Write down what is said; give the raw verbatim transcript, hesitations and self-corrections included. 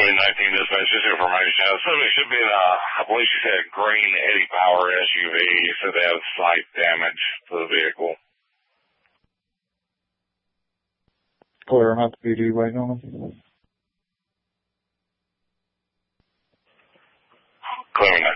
seven nineteen dispatch, this information. Uh, somebody should be in a, I believe she said, green Eddie Power S U V. So they have slight damage to the vehicle. Clear enough to P D waiting on them. Clear